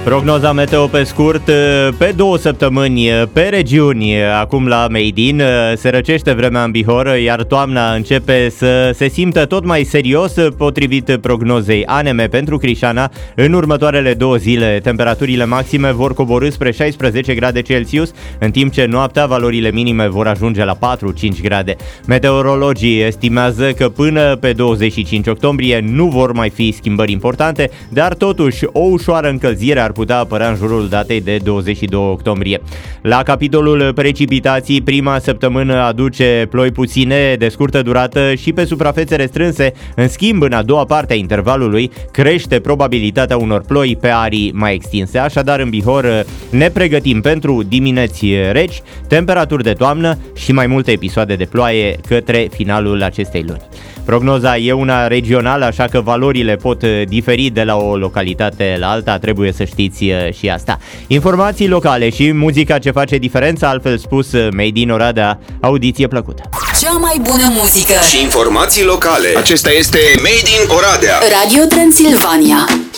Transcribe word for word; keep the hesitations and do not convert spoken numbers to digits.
Prognoza meteo pe scurt, pe două săptămâni, pe regiuni, acum la Made in, se răcește vremea în Bihor, iar toamna începe să se simtă tot mai serios, potrivit prognozei A N M pentru Crișana. În următoarele două zile, temperaturile maxime vor coborî spre șaisprezece grade Celsius, în timp ce noaptea valorile minime vor ajunge la patru-cinci grade. Meteorologii estimează că până pe douăzeci și cinci octombrie nu vor mai fi schimbări importante, dar totuși o ușoară încălzire ar putea apărea în jurul datei de douăzeci și doi octombrie. La capitolul precipitații, prima săptămână aduce ploi puține de scurtă durată și pe suprafețe restrânse. În schimb, în a doua parte a intervalului crește probabilitatea unor ploi pe arii mai extinse. Așadar, în Bihor ne pregătim pentru dimineți reci, temperaturi de toamnă și mai multe episoade de ploaie către finalul acestei luni. Prognoza e una regională, așa că valorile pot diferi de la o localitate la alta, trebuie să știți și asta. Informații locale și muzica ce face diferența, altfel spus Made in Oradea, audiție plăcută. Cea mai bună muzică și informații locale. Acesta este Made in Oradea. Radio Transilvania.